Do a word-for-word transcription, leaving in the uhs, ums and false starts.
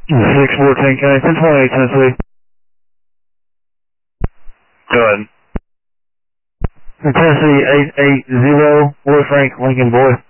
six fourteen K, ten twenty-eight Tennessee. Go ahead. Tennessee eight eight zero, Boy Frank, Lincoln Boy.